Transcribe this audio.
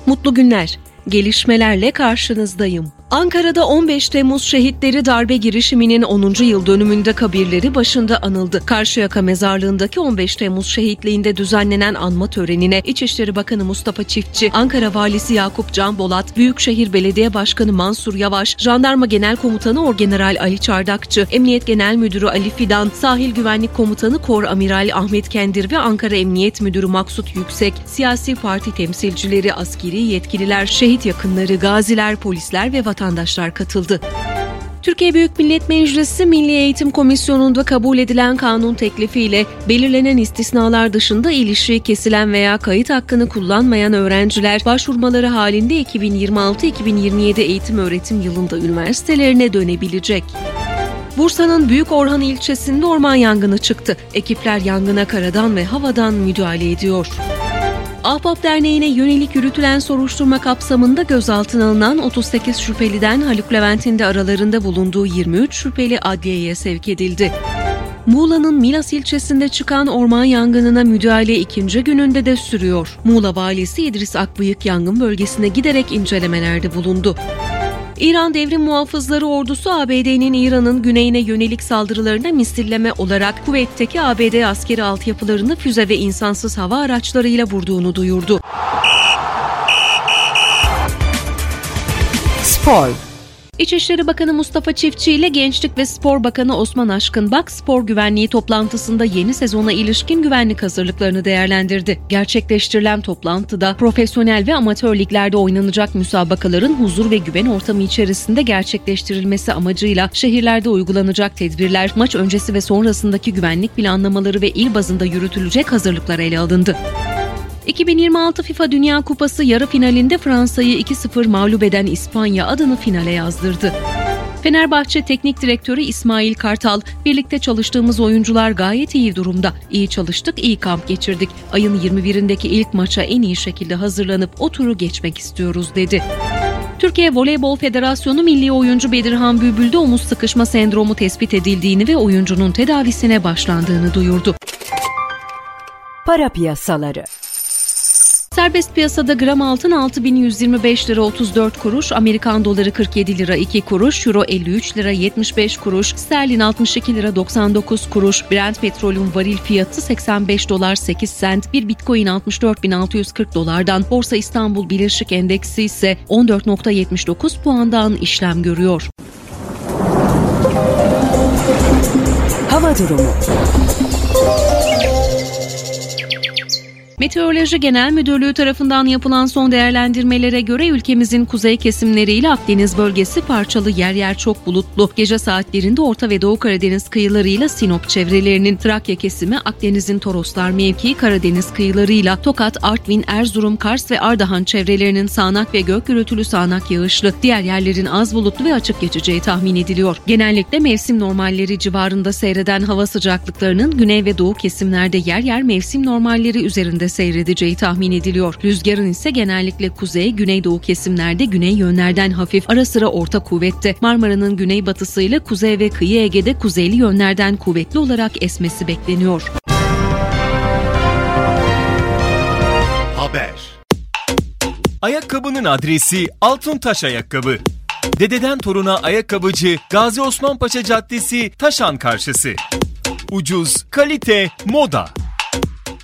Mutlu günler. Gelişmelerle karşınızdayım. Ankara'da 15 Temmuz şehitleri darbe girişiminin 10. yıl dönümünde kabirleri başında anıldı. Karşıyaka Mezarlığı'ndaki 15 Temmuz şehitliğinde düzenlenen anma törenine İçişleri Bakanı Mustafa Çiftçi, Ankara Valisi Yakup Can Bolat, Büyükşehir Belediye Başkanı Mansur Yavaş, Jandarma Genel Komutanı Orgeneral Ali Çardakçı, Emniyet Genel Müdürü Ali Fidan, Sahil Güvenlik Komutanı Kor Amiral Ahmet Kendir ve Ankara Emniyet Müdürü Maksut Yüksek, siyasi parti temsilcileri, askeri yetkililer, şehit yakınları, gaziler, polisler ve vatandaşlar katıldı. Türkiye Büyük Millet Meclisi Milli Eğitim Komisyonu'nda kabul edilen kanun teklifiyle belirlenen istisnalar dışında ilişiği kesilen veya kayıt hakkını kullanmayan öğrenciler başvurmaları halinde 2026-2027 eğitim öğretim yılında üniversitelerine dönebilecek. Bursa'nın Büyükorhan ilçesinde orman yangını çıktı. Ekipler yangına karadan ve havadan müdahale ediyor. Ahbap Derneği'ne yönelik yürütülen soruşturma kapsamında gözaltına alınan 38 şüpheliden Haluk Levent'in de aralarında bulunduğu 23 şüpheli adliyeye sevk edildi. Muğla'nın Milas ilçesinde çıkan orman yangınına müdahale ikinci gününde de sürüyor. Muğla Valisi İdris Akbıyık yangın bölgesine giderek incelemelerde bulundu. İran Devrim Muhafızları Ordusu ABD'nin İran'ın güneyine yönelik saldırılarına misilleme olarak kuvvetteki ABD askeri altyapılarını füze ve insansız hava araçlarıyla vurduğunu duyurdu. Spor. İçişleri Bakanı Mustafa Çiftçi ile Gençlik ve Spor Bakanı Osman Aşkınbak spor güvenliği toplantısında yeni sezona ilişkin güvenlik hazırlıklarını değerlendirdi. Gerçekleştirilen toplantıda profesyonel ve amatör liglerde oynanacak müsabakaların huzur ve güven ortamı içerisinde gerçekleştirilmesi amacıyla şehirlerde uygulanacak tedbirler, maç öncesi ve sonrasındaki güvenlik planlamaları ve il bazında yürütülecek hazırlıklar ele alındı. 2026 FIFA Dünya Kupası yarı finalinde Fransa'yı 2-0 mağlup eden İspanya adını finale yazdırdı. Fenerbahçe Teknik Direktörü İsmail Kartal, birlikte çalıştığımız oyuncular gayet iyi durumda. İyi çalıştık, iyi kamp geçirdik. Ayın 21'indeki ilk maça en iyi şekilde hazırlanıp o turu geçmek istiyoruz dedi. Türkiye Voleybol Federasyonu milli oyuncu Bedirhan Bülbül'de omuz sıkışma sendromu tespit edildiğini ve oyuncunun tedavisine başlandığını duyurdu. Para piyasaları. Serbest piyasada gram altın 6.125 lira 34 kuruş, Amerikan doları 47 lira 2 kuruş, euro 53 lira 75 kuruş, sterlin 62 lira 99 kuruş, Brent petrolün varil fiyatı 85 dolar 8 sent, bir bitcoin 64.640 dolardan, Borsa İstanbul Birleşik Endeksi ise 14.79 puandan işlem görüyor. Hava durumu. Meteoroloji Genel Müdürlüğü tarafından yapılan son değerlendirmelere göre ülkemizin kuzey kesimleriyle Akdeniz bölgesi parçalı yer yer çok bulutlu. Gece saatlerinde Orta ve Doğu Karadeniz kıyılarıyla Sinop çevrelerinin, Trakya kesimi, Akdeniz'in Toroslar mevkii, Karadeniz kıyılarıyla Tokat, Artvin, Erzurum, Kars ve Ardahan çevrelerinin sağanak ve gök gürültülü sağanak yağışlı, diğer yerlerin az bulutlu ve açık geçeceği tahmin ediliyor. Genellikle mevsim normalleri civarında seyreden hava sıcaklıklarının güney ve doğu kesimlerde yer yer mevsim normalleri üzerinde seyredeceği tahmin ediliyor. Rüzgarın ise genellikle kuzey, güneydoğu kesimlerde güney yönlerden hafif, ara sıra orta kuvvette, Marmara'nın güneybatısıyla kuzey ve kıyı Ege'de kuzeyli yönlerden kuvvetli olarak esmesi bekleniyor. Haber. Ayakkabının adresi Altıntaş Ayakkabı. Dededen toruna ayakkabıcı Gazi Osman Paşa Caddesi, Taşan karşısı. Ucuz, kalite, moda.